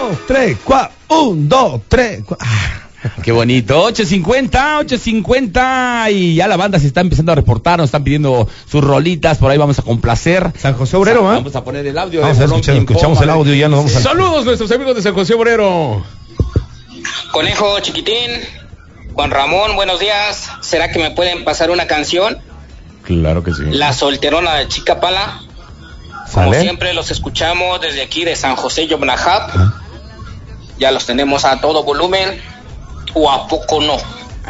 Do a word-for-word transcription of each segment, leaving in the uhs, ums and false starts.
dos, tres, cuatro. Un, dos, tres, cuatro. Qué bonito. ocho cincuenta, ocho cincuenta. Y ya la banda se está empezando a reportar. Nos están pidiendo sus rolitas. Por ahí vamos a complacer. San José Obrero, ¿eh? Vamos a poner el audio. Vamos a escuchar, escuchamos el audio y ya nos vamos a... Saludos nuestros amigos de San José Obrero. Conejo Chiquitín, Juan Ramón, buenos días. ¿Será que me pueden pasar una canción? Claro que sí. La solterona de Chica Pala. Como ¿Sale? siempre los escuchamos desde aquí de San José Yomnajab. ¿Ah? Ya los tenemos a todo volumen. ¿O a poco no?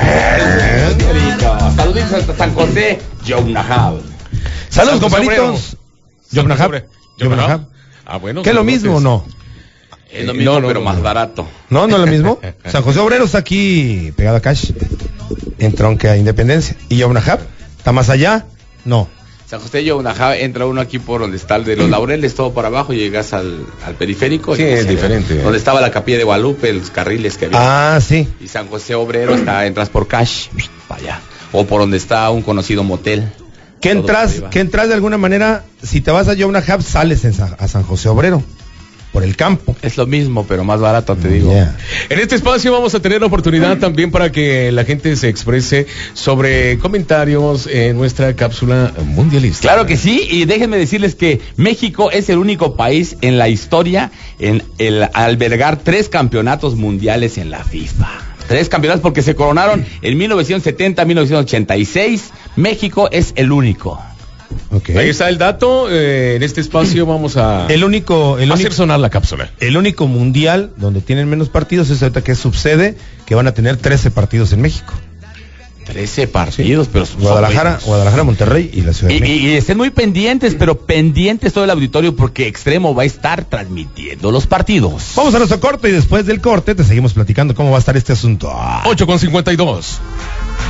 Saludos hasta San José Yomnajab. Saludos, compañitos. Yomnajab. Yomnajab. Ah, bueno. ¿Qué es lo mismo o no? Es lo mismo, no, no, pero no, más no. barato. No, no es lo mismo. San José Obrero está aquí pegado a Cash, en tronque a Independencia. ¿Y Yomnajab está más allá? No. San José Yomnajab, entra uno aquí por donde está el de los Laureles, todo para abajo, y llegas al, al periférico. Sí, y es se- diferente. Donde estaba la capilla de Guadalupe, los carriles que había. Ah, sí. Y San José Obrero está, entras por Cash, para allá. O por donde está un conocido motel. Que Todo entras, por ahí va. que entras de alguna manera, si te vas a Yomnajab, sales en Sa- a San José Obrero, por el campo. Es lo mismo, pero más barato, te digo. Yeah. En este espacio vamos a tener la oportunidad también para que la gente se exprese sobre comentarios en nuestra cápsula mundialista. Claro que sí, y déjenme decirles que México es el único país en la historia en el albergar tres campeonatos mundiales en la FIFA. Tres campeonatos porque se coronaron en mil novecientos setenta, mil novecientos ochenta y seis. México es el único. Okay. Ahí está el dato. Eh, en este espacio vamos a El único, el hacer único, sonar la cápsula. el único mundial donde tienen menos partidos es ahorita que es subsede, que van a tener trece partidos en México. trece partidos, pero son Guadalajara, buenos. Guadalajara, Monterrey y la Ciudad Y, de y- México. y estén muy pendientes, pero pendientes todo el auditorio porque Extremo va a estar transmitiendo los partidos. Vamos a nuestro corte y después del corte te seguimos platicando cómo va a estar este asunto. Ah. ocho con cincuenta y dos.